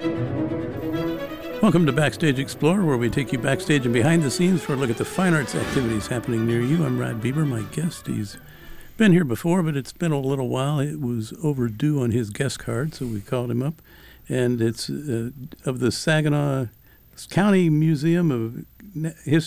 Welcome to Backstage Explorer, where we take you backstage and behind the scenes for a look at the fine arts activities happening near you. I'm Rod Bieber. My guest, he's been here before, but it's been a little while. It was overdue on his guest card, so we called him up. And it's of the Saginaw County Museum of History